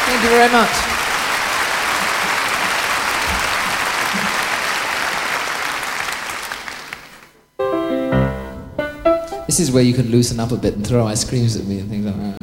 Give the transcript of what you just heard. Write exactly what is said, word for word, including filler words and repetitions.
Thank you very much. This is where you can loosen up a bit and throw ice creams at me and things like that.